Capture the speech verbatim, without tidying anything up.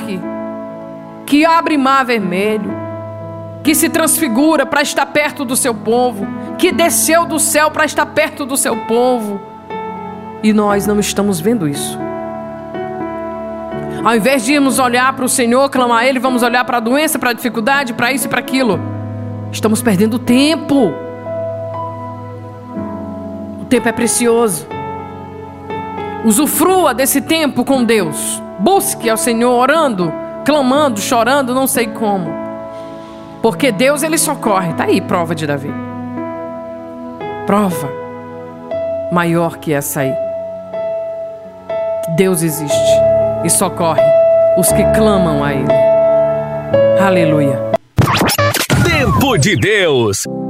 Isaac, que abre mar vermelho, que se transfigura para estar perto do seu povo, que desceu do céu para estar perto do seu povo. E nós não estamos vendo isso. Ao invés de irmos olhar para o Senhor, clamar a Ele, vamos olhar para a doença, para a dificuldade, para isso e para aquilo. Estamos perdendo tempo. O tempo é precioso. Usufrua desse tempo com Deus. Busque ao Senhor orando, clamando, chorando, não sei como. Porque Deus, Ele socorre. Está aí, prova de Davi. Prova maior que essa aí. Deus existe e socorre os que clamam a Ele. Aleluia. Tempo de Deus.